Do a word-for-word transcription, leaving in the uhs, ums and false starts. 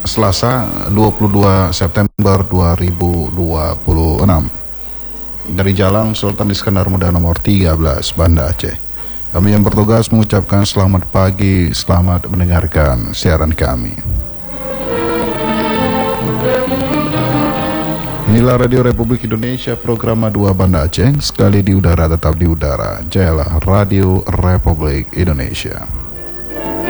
Selasa dua puluh dua September dua ribu dua puluh enam dari Jalan Sultan Iskandar Muda nomor tiga belas, Banda Aceh. Kami yang bertugas mengucapkan selamat pagi, selamat mendengarkan siaran kami. Inilah Radio Republik Indonesia, program dua Banda Aceh, sekali di udara tetap di udara. Jayalah Radio Republik Indonesia.